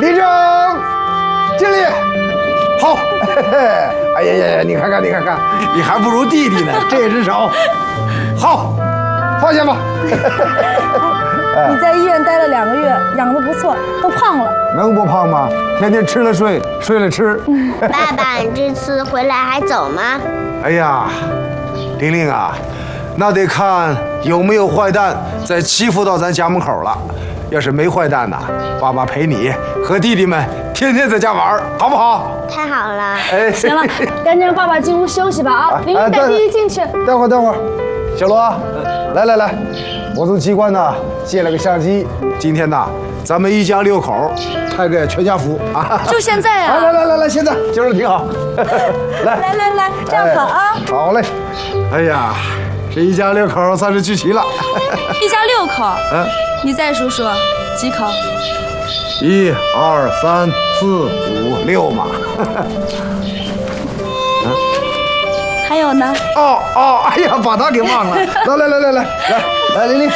立正，敬礼。好，哎呀，你看看，你还不如弟弟呢，这只手。好，放下吧。 你在医院待了2个月，养得不错，都胖了。 能不胖吗？天天吃了睡，睡了吃。 爸爸，你这次回来还走吗？ 哎呀，玲玲啊，那得看有没有坏蛋再欺负到咱家门口了。要是没坏蛋呐，爸爸陪你和弟弟们天天在家玩，好不好？ 太好了。 哎， 行了，赶紧让爸爸进屋休息吧啊！玲玲带弟弟进去。 待会儿，小罗，来，我从机关呢借了个相机，今天呢咱们一家6口拍个全家福啊！ 就现在啊！ 来，现在今儿挺好。 来，站好啊！ 好嘞。哎呀，这一家6口算是聚齐了。 一家6口。你再数数，几口 ？1、2、3、4、5、6嘛。 还有呢？ 哎呀，把他给忘了。来，玲玲。